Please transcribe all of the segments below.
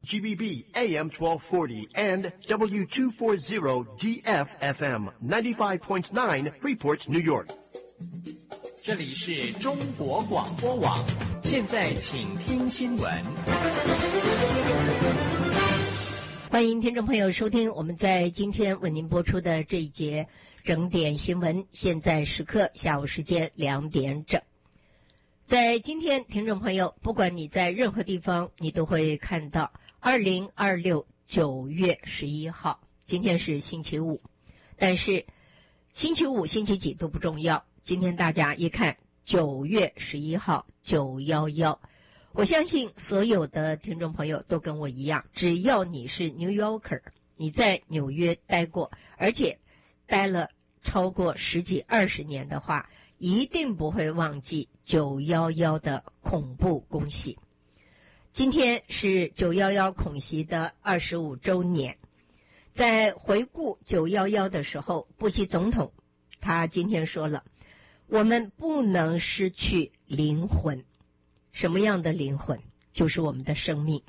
GBB AM 1240 and W240DF FM 95.9 Freeport, New York. 这里是中国广播网，现在请听新闻。 欢迎听众朋友收听我们在今天为您播出的这一节整点新闻，现在时刻下午时间2点整。在今天，听众朋友，不管你在任何地方，你都会看到2026 9月11号，今天是星期五，但是星期五、星期几都不重要。今天大家一看9月11号911，我相信所有的听众朋友都跟我一样，只要你是 New Yorker， 你在纽约待过，而且待了超过10几20年的话，一定不会忘记911的恐怖攻袭。今天是911恐袭的25周年，在回顾911的时候，布希总统他今天说了，我们不能失去灵魂。什么样的灵魂？就是我们的生命。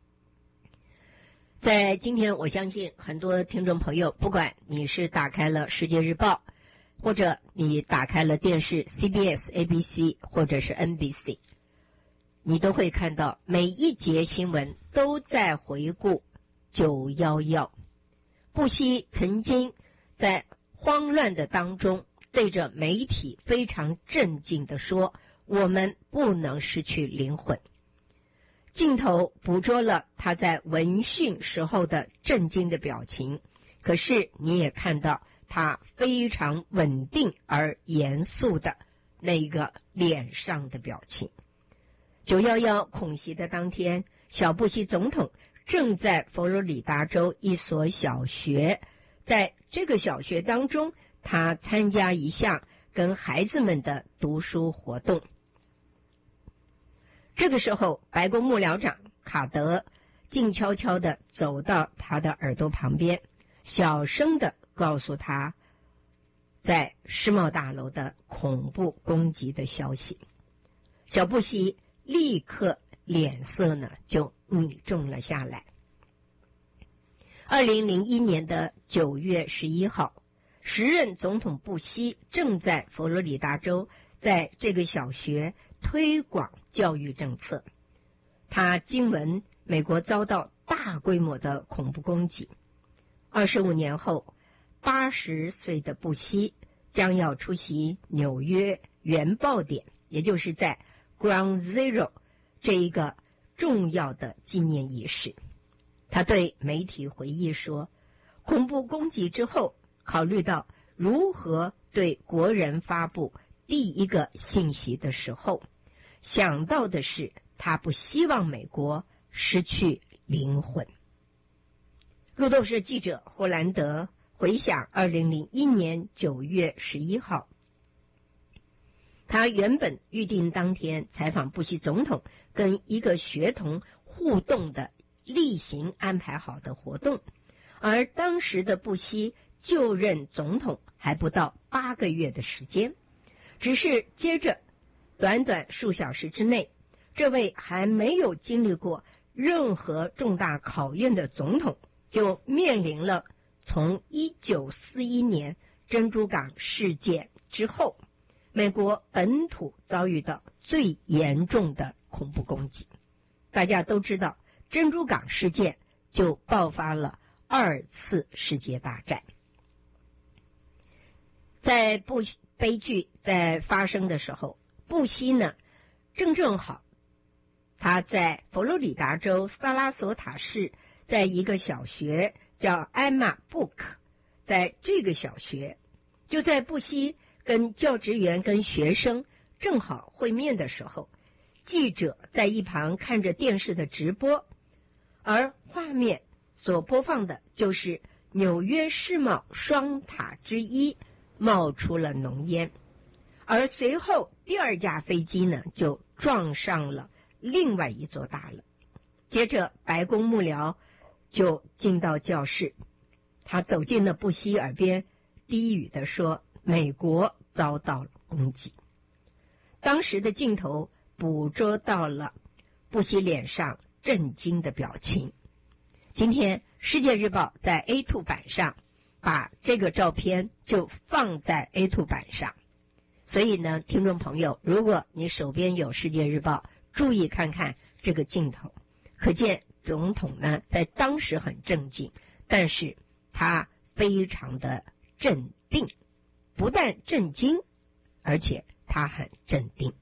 在今天，我相信很多听众朋友，不管你是打开了《世界日报》，或者你打开了电视 CBS、ABC 或者是 NBC， 你都会看到每一节新闻都在回顾911。布希曾经在慌乱的当中对着媒体非常镇静地说，我们不能失去灵魂。镜头捕捉了他在闻讯时候的震惊的表情，可是你也看到他非常稳定而严肃的那个脸上的表情。911恐袭的当天，小布希总统正在佛罗里达州一所小学，在这个小学当中，他参加一项跟孩子们的读书活动。这个时候，白宫幕僚长卡德静悄悄地走到他的耳朵旁边，小声地告诉他在世贸大楼的恐怖攻击的消息。小布希立刻脸色呢就凝重了下来。2001年的9月11号，时任总统布希正在佛罗里达州在这个小学推广教育政策。他惊闻美国遭到大规模的恐怖攻击。25年后，80岁的布希将要出席纽约原爆点，也就是在 Ground Zero 这一个重要的纪念仪式。他对媒体回忆说，恐怖攻击之后，考虑到如何对国人发布第一个信息的时候，想到的是他不希望美国失去灵魂。路透社记者霍兰德回想2001年9月11号，他原本预定当天采访布希总统跟一个学童互动的例行安排好的活动，而当时的布希就任总统还不到8个月的时间，只是接着短短数小时之内，这位还没有经历过任何重大考验的总统就面临了从1941年珍珠港事件之后，美国本土遭遇到最严重的恐怖攻击。大家都知道，珍珠港事件就爆发了2次世界大战。在悲剧在发生的时候，布希呢正好他在佛罗里达州萨拉索塔市，在一个小学叫艾玛布克，在这个小学，就在布希跟教职员跟学生正好会面的时候，记者在一旁看着电视的直播，而画面所播放的就是纽约世贸双塔之一冒出了浓烟，而随后第2架飞机呢就撞上了另外一座大楼。接着白宫幕僚就进到教室，他走进了布希耳边，低语地说，美国遭到了攻击。当时的镜头捕捉到了布希脸上震惊的表情， 今天《世界日报》在 A2 版上把这个照片就放在 A2 版上，所以呢，听众朋友，如果你手边有《世界日报》，注意看看这个镜头，可见总统呢在当时很镇静，但是他非常的镇定，不但震惊，而且他很镇定。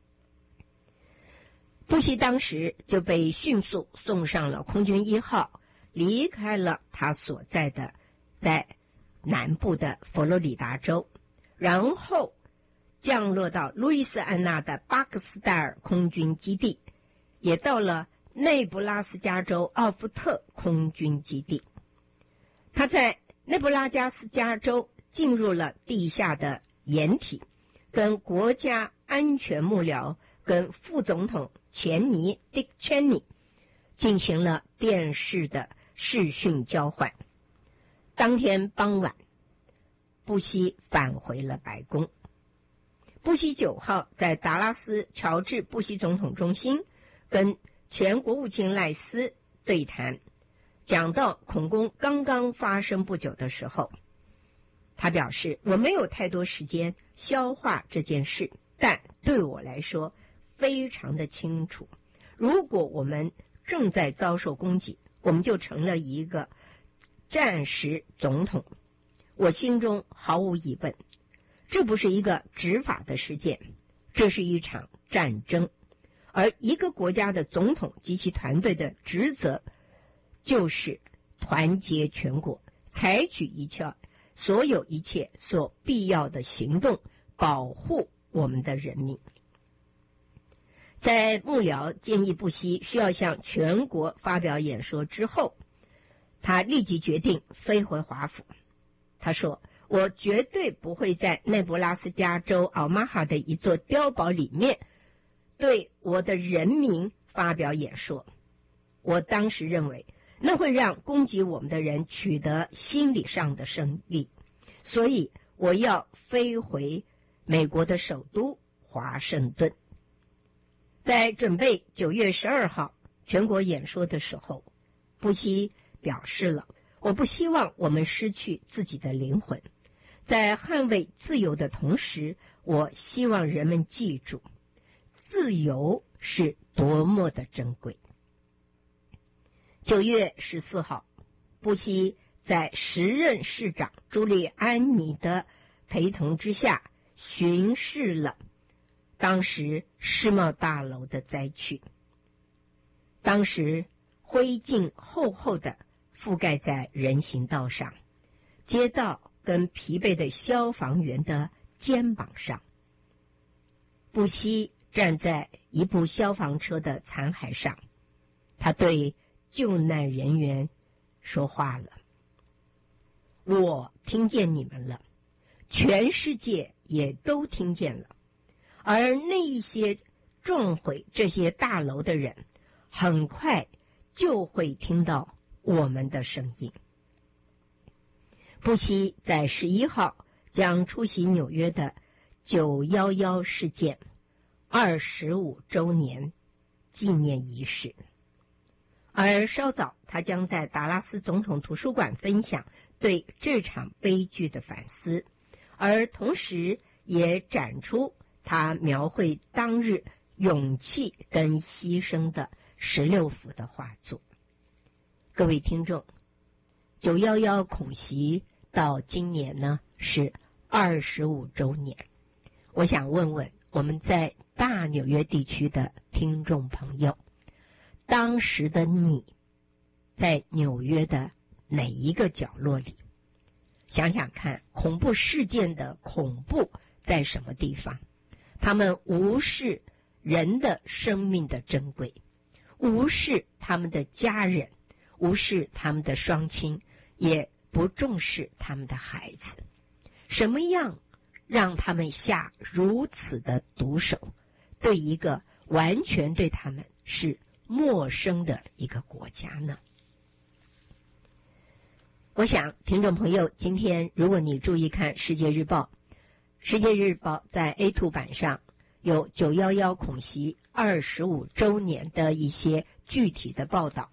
布希当时就被迅速送上了空军1号，离开了他所在的在南部的佛罗里达州，然后降落到路易斯安那的巴克斯戴尔空军基地，也到了内布拉斯加州奥夫特空军基地。他在内布拉斯加州进入了地下的掩体，跟国家安全幕僚跟副总统钱尼 Dick Cheney 进行了电视的视讯交换。当天傍晚，布希返回了白宫。布希9号在达拉斯乔治布希总统中心跟前国务卿赖斯对谈，讲到恐攻刚刚发生不久的时候，他表示，我没有太多时间消化这件事，但对我来说非常的清楚，如果我们正在遭受攻击，我们就成了一个战时总统。我心中毫无疑问，这不是一个执法的事件，这是一场战争，而一个国家的总统及其团队的职责就是团结全国，采取所有一切所必要的行动，保护我们的人民。在幕僚建议布希需要向全国发表演说之后，他立即决定飞回华府。他说，我绝对不会在内布拉斯加州奥马哈的一座碉堡里面对我的人民发表演说。我当时认为那会让攻击我们的人取得心理上的胜利，所以我要飞回美国的首都华盛顿。在准备9月12号全国演说的时候，布希表示了，我不希望我们失去自己的灵魂，在捍卫自由的同时，我希望人们记住，自由是多么的珍贵。9月14号，布希在时任市长朱利安尼的陪同之下巡视了当时世贸大楼的灾区。当时灰烬厚厚的覆盖在人行道上，街道跟疲惫的消防员的肩膀上。布希站在一部消防车的残骸上，他对救难人员说话了，我听见你们了，全世界也都听见了，而那一些撞毁这些大楼的人很快就会听到我们的声音。布希在11号将出席纽约的911事件25周年纪念仪式，而稍早他将在达拉斯总统图书馆分享对这场悲剧的反思，而同时也展出他描绘当日勇气跟牺牲的16幅的画作。各位听众，911恐袭到今年呢是25周年。我想问问我们在大纽约地区的听众朋友，当时的你在纽约的哪一个角落里？想想看，恐怖事件的恐怖在什么地方？他们无视人的生命的珍贵，无视他们的家人，无视他们的双亲，也不重视他们的孩子。什么样让他们下如此的毒手，对一个完全对他们是陌生的一个国家呢？我想听众朋友，今天如果你注意看《世界日报》，《世界日报》在 A2 版上有911恐袭25周年的一些具体的报道，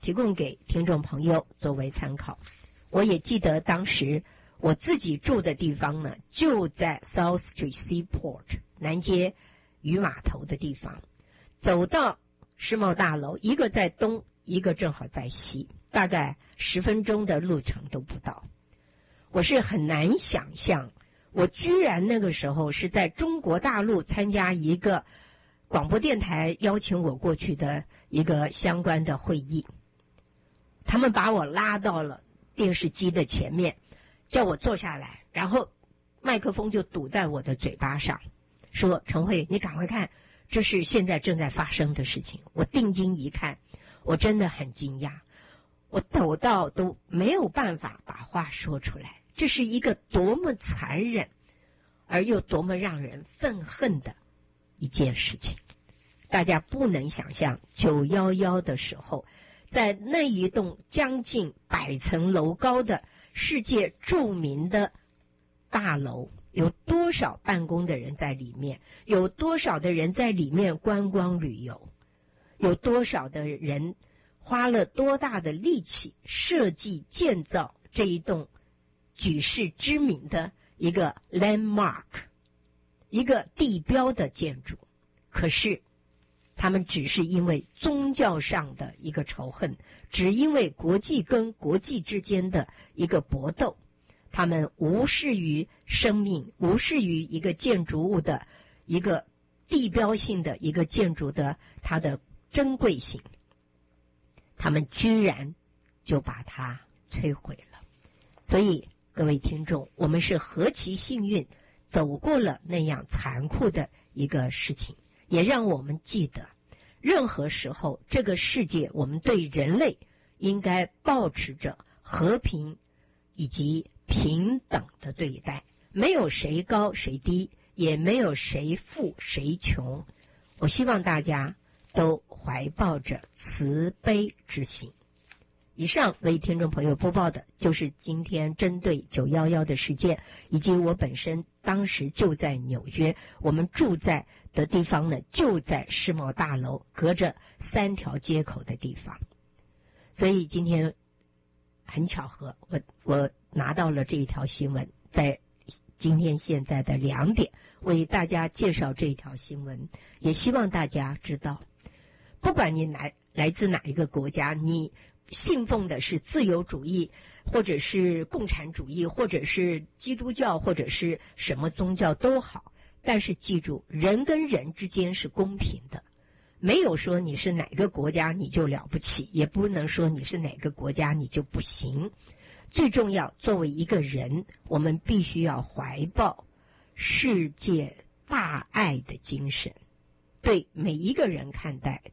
提供给听众朋友作为参考。我也记得当时我自己住的地方呢，就在 South Street Seaport 南街渔码头的地方，走到世贸大楼，一个在东，一个正好在西，大概10分钟的路程都不到。我是很难想象，我居然那个时候是在中国大陆参加一个广播电台邀请我过去的一个相关的会议，他们把我拉到了电视机的前面，叫我坐下来，然后麦克风就堵在我的嘴巴上，说陈慧，你赶快看，这是现在正在发生的事情。我定睛一看，我真的很惊讶，我抖到都没有办法把话说出来。这是一个多么残忍而又多么让人愤恨的一件事情。大家不能想象911的时候，在那一栋将近100层楼高的世界著名的大楼，有多少办公的人在里面，有多少的人在里面观光旅游，有多少的人花了多大的力气设计建造这一栋举世知名的一个 landmark， 一个地标的建筑。可是他们只是因为宗教上的一个仇恨，只因为国际跟国际之间的一个搏斗，他们无视于生命，无视于一个建筑物的一个地标性的一个建筑的它的珍贵性，他们居然就把它摧毁了。所以各位听众，我们是何其幸运走过了那样残酷的一个事情，也让我们记得任何时候这个世界我们对人类应该保持着和平以及平等的对待，没有谁高谁低，也没有谁富谁穷。我希望大家都怀抱着慈悲之心。以上为听众朋友播报的就是今天针对911的事件，以及我本身当时就在纽约，我们住在的地方呢就在世贸大楼隔着3条街口的地方。所以今天很巧合，我拿到了这一条新闻，在今天现在的2点为大家介绍这一条新闻，也希望大家知道，不管你来自哪一个国家，你信奉的是自由主义，或者是共产主义，或者是基督教，或者是什么宗教都好，但是记住，人跟人之间是公平的，没有说你是哪个国家你就了不起，也不能说你是哪个国家你就不行。最重要，作为一个人，我们必须要怀抱世界大爱的精神，对每一个人看待